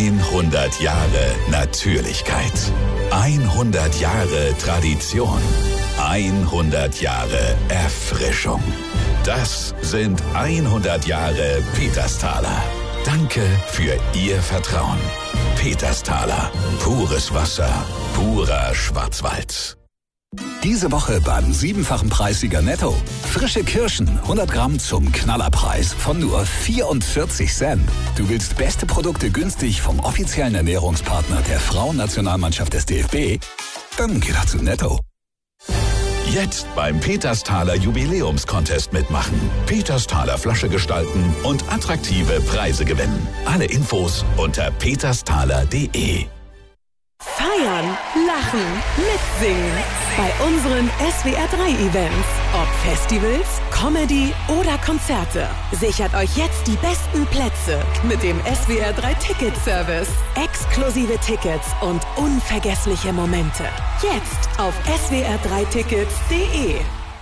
100 Jahre Natürlichkeit. 100 Jahre Tradition. 100 Jahre Erfrischung. Das sind 100 Jahre Petersthaler. Danke für Ihr Vertrauen. Petersthaler. Pures Wasser. Purer Schwarzwald. Diese Woche beim 7-fachen Preissieger Netto. Frische Kirschen, 100 Gramm zum Knallerpreis von nur 44 Cent. Du willst beste Produkte günstig vom offiziellen Ernährungspartner der Frauennationalmannschaft des DFB? Dann geh doch zu Netto. Jetzt beim Petersthaler Jubiläumscontest mitmachen. Petersthaler Flasche gestalten und attraktive Preise gewinnen. Alle Infos unter petersthaler.de. Feiern, lachen, mitsingen. Bei unseren SWR3-Events. Ob Festivals, Comedy oder Konzerte. Sichert euch jetzt die besten Plätze mit dem SWR3-Ticket-Service. Exklusive Tickets und unvergessliche Momente. Jetzt auf swr3tickets.de.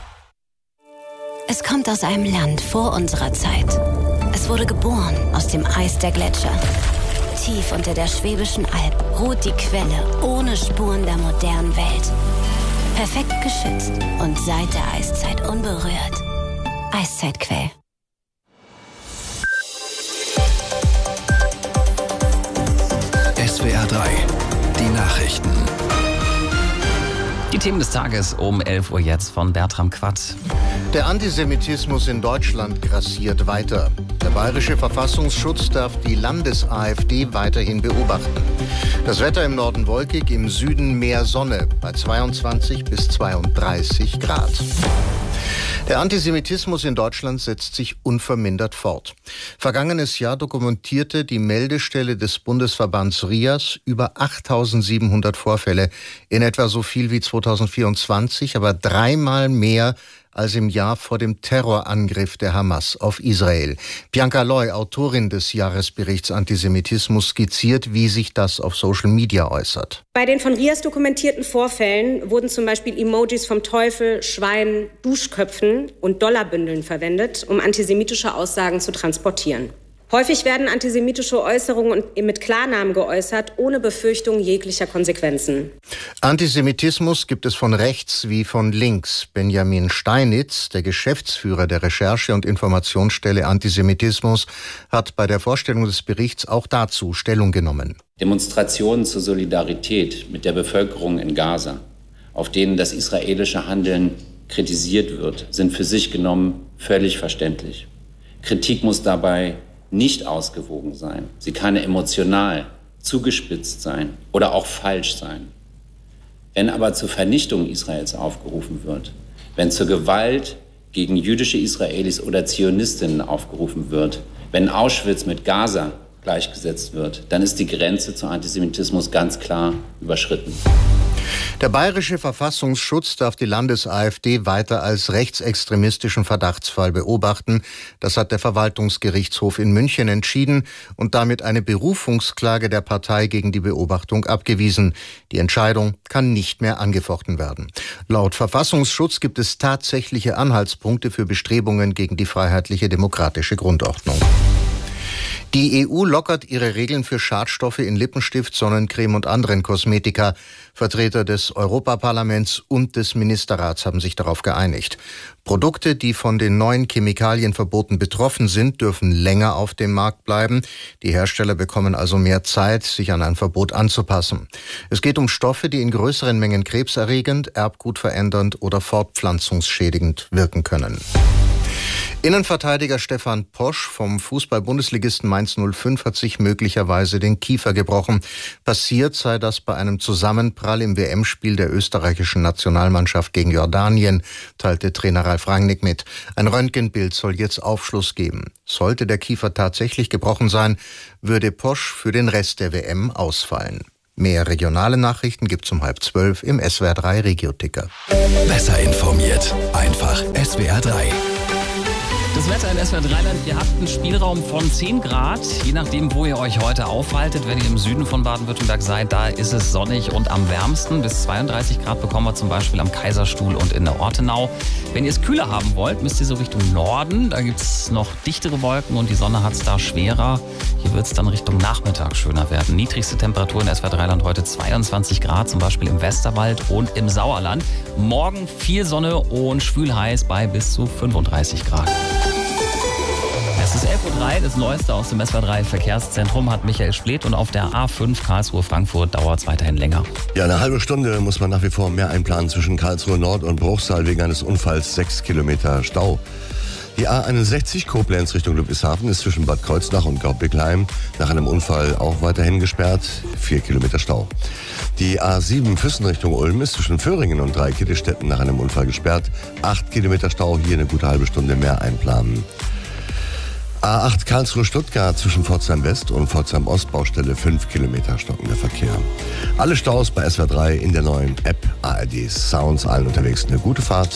Es kommt aus einem Land vor unserer Zeit. Es wurde geboren aus dem Eis der Gletscher. Tief unter der Schwäbischen Alb ruht die Quelle ohne Spuren der modernen Welt. Perfekt geschützt und seit der Eiszeit unberührt. Eiszeitquell. SWR 3, die Nachrichten. Die Themen des Tages um 11 Uhr jetzt von Bertram Quatt. Der Antisemitismus in Deutschland grassiert weiter. Der Bayerische Verfassungsschutz darf die Landes-AfD weiterhin beobachten. Das Wetter im Norden wolkig, im Süden mehr Sonne bei 22 bis 32 Grad. Der Antisemitismus in Deutschland setzt sich unvermindert fort. Vergangenes Jahr dokumentierte die Meldestelle des Bundesverbands RIAS über 8.700 Vorfälle, in etwa so viel wie 2024, aber 3-mal mehr als im Jahr vor dem Terrorangriff der Hamas auf Israel. Bianca Loy, Autorin des Jahresberichts Antisemitismus, skizziert, wie sich das auf Social Media äußert. Bei den von RIAS dokumentierten Vorfällen wurden zum Beispiel Emojis vom Teufel, Schweinen, Duschköpfen und Dollarbündeln verwendet, um antisemitische Aussagen zu transportieren. Häufig werden antisemitische Äußerungen mit Klarnamen geäußert, ohne Befürchtung jeglicher Konsequenzen. Antisemitismus gibt es von rechts wie von links. Benjamin Steinitz, der Geschäftsführer der Recherche- und Informationsstelle Antisemitismus, hat bei der Vorstellung des Berichts auch dazu Stellung genommen. Demonstrationen zur Solidarität mit der Bevölkerung in Gaza, auf denen das israelische Handeln kritisiert wird, sind für sich genommen völlig verständlich. Kritik muss dabei nicht ausgewogen sein. Sie kann emotional, zugespitzt sein oder auch falsch sein. Wenn aber zur Vernichtung Israels aufgerufen wird, wenn zur Gewalt gegen jüdische Israelis oder Zionistinnen aufgerufen wird, wenn Auschwitz mit Gaza gleichgesetzt wird, dann ist die Grenze zu Antisemitismus ganz klar überschritten. Der Bayerische Verfassungsschutz darf die Landes-AfD weiter als rechtsextremistischen Verdachtsfall beobachten. Das hat der Verwaltungsgerichtshof in München entschieden und damit eine Berufungsklage der Partei gegen die Beobachtung abgewiesen. Die Entscheidung kann nicht mehr angefochten werden. Laut Verfassungsschutz gibt es tatsächliche Anhaltspunkte für Bestrebungen gegen die freiheitliche demokratische Grundordnung. Die EU lockert ihre Regeln für Schadstoffe in Lippenstift, Sonnencreme und anderen Kosmetika. Vertreter des Europaparlaments und des Ministerrats haben sich darauf geeinigt. Produkte, die von den neuen Chemikalienverboten betroffen sind, dürfen länger auf dem Markt bleiben. Die Hersteller bekommen also mehr Zeit, sich an ein Verbot anzupassen. Es geht um Stoffe, die in größeren Mengen krebserregend, erbgutverändernd oder fortpflanzungsschädigend wirken können. Innenverteidiger Stefan Posch vom Fußball-Bundesligisten Mainz 05 hat sich möglicherweise den Kiefer gebrochen. Passiert sei das bei einem Zusammenprall im WM-Spiel der österreichischen Nationalmannschaft gegen Jordanien, teilte Trainer Ralf Rangnick mit. Ein Röntgenbild soll jetzt Aufschluss geben. Sollte der Kiefer tatsächlich gebrochen sein, würde Posch für den Rest der WM ausfallen. Mehr regionale Nachrichten gibt's um 11:30 im SWR 3 Regio-Ticker. Besser informiert, einfach SWR 3. Das Wetter in SWR Rheinland, ihr habt einen Spielraum von 10 Grad, je nachdem, wo ihr euch heute aufhaltet. Wenn ihr im Süden von Baden-Württemberg seid, da ist es sonnig und am wärmsten. Bis 32 Grad bekommen wir zum Beispiel am Kaiserstuhl und in der Ortenau. Wenn ihr es kühler haben wollt, müsst ihr so Richtung Norden. Da gibt es noch dichtere Wolken und die Sonne hat es da schwerer. Hier wird es dann Richtung Nachmittag schöner werden. Niedrigste Temperatur in SWR Rheinland heute 22 Grad, zum Beispiel im Westerwald und im Sauerland. Morgen viel Sonne und schwül heiß bei bis zu 35 Grad. Es ist 11.03 Uhr, das Neueste aus dem SWR 3 Verkehrszentrum hat Michael Spleth und auf der A5 Karlsruhe-Frankfurt dauert es weiterhin länger. Ja, eine halbe Stunde muss man nach wie vor mehr einplanen zwischen Karlsruhe Nord und Bruchsal wegen eines Unfalls, 6 Kilometer Stau. Die A61 Koblenz Richtung Ludwigshafen ist zwischen Bad Kreuznach und Gaubickleim nach einem Unfall auch weiterhin gesperrt, 4 Kilometer Stau. Die A7 Füssen Richtung Ulm ist zwischen Föhringen und Dreikittestetten nach einem Unfall gesperrt, 8 Kilometer Stau, hier eine gute halbe Stunde mehr einplanen. A8 Karlsruhe-Stuttgart zwischen Pforzheim West und Pforzheim Ost, Baustelle 5 Kilometer stockender Verkehr. Alle Staus bei SWR 3 in der neuen App ARD Sounds, allen unterwegs eine gute Fahrt.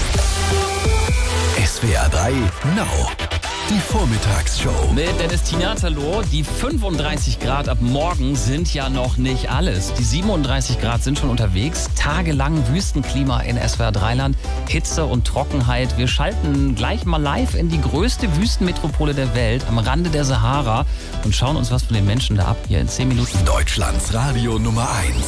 SWR 3 Now. Die Vormittagsshow. Mit Dennis Tinatalo, die 35 Grad ab morgen sind ja noch nicht alles. Die 37 Grad sind schon unterwegs. Tagelang Wüstenklima in SWR Rheinland, Hitze und Trockenheit. Wir schalten gleich mal live in die größte Wüstenmetropole der Welt, am Rande der Sahara und schauen uns was von den Menschen da ab hier in 10 Minuten. Deutschlands Radio Nummer 1.